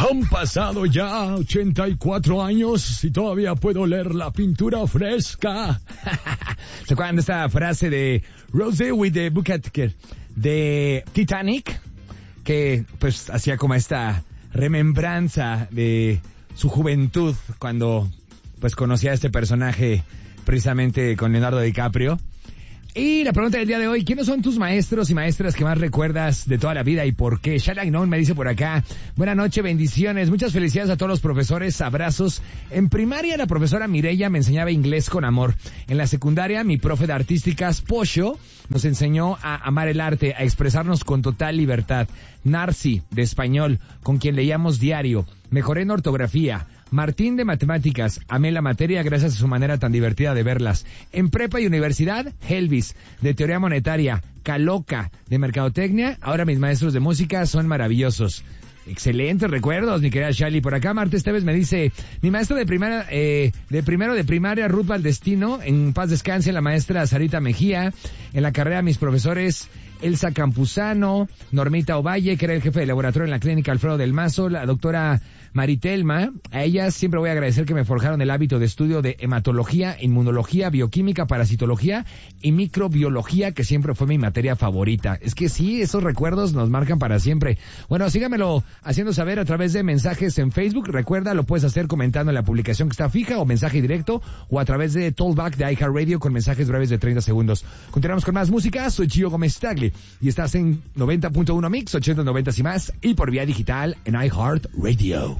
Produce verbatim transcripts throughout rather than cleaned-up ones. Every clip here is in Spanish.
Han pasado ya ochenta y cuatro años y todavía puedo leer la pintura fresca. ¿Se acuerdan de esta frase de Rose with the Bucket de Titanic? Que pues hacía como esta remembranza de su juventud cuando pues conocía a este personaje precisamente con Leonardo DiCaprio. Y la pregunta del día de hoy, ¿quiénes son tus maestros y maestras que más recuerdas de toda la vida y por qué? Shalak Non me dice por acá, buena noche, bendiciones, muchas felicidades a todos los profesores, abrazos. En primaria la profesora Mireya me enseñaba inglés con amor. En la secundaria mi profe de artísticas, Pocho, nos enseñó a amar el arte, a expresarnos con total libertad. Narci, de español, con quien leíamos diario. Mejoré en ortografía. Martín, de matemáticas, amé la materia gracias a su manera tan divertida de verlas. En prepa y universidad, Helvis, de teoría monetaria. Caloca, de mercadotecnia. Ahora mis maestros de música son maravillosos. Excelentes recuerdos, mi querida Shali. Por acá Marta Esteves me dice, mi maestro de primera, eh, de primero de primaria, Ruth Valdestino, en paz descanse, la maestra Sarita Mejía. En la carrera mis profesores Elsa Campuzano, Normita Ovalle, que era el jefe de laboratorio en la clínica Alfredo del Mazo, la doctora Maritelma. A ellas siempre voy a agradecer que me forjaron el hábito de estudio de hematología, inmunología, bioquímica, parasitología y microbiología, que siempre fue mi materia favorita. Es que sí, esos recuerdos nos marcan para siempre. Bueno, sígamelo haciendo saber a través de mensajes en Facebook. Recuerda, lo puedes hacer comentando en la publicación que está fija o mensaje directo o a través de Tollback de iHeartRadio con mensajes breves de treinta segundos. Continuamos con más música. Soy Gio Gómez Tagli y estás en noventa punto uno Mix, ochenta, noventa y más y por vía digital en iHeartRadio.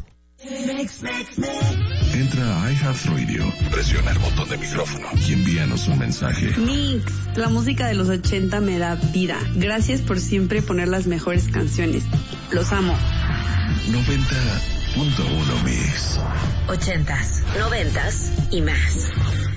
Entra a iHeartRadio, presiona el botón de micrófono y envíanos un mensaje. Mix, la música de los ochenta me da vida. Gracias por siempre poner las mejores canciones. Los amo. noventa punto uno Mix. Ochentas, noventas y más.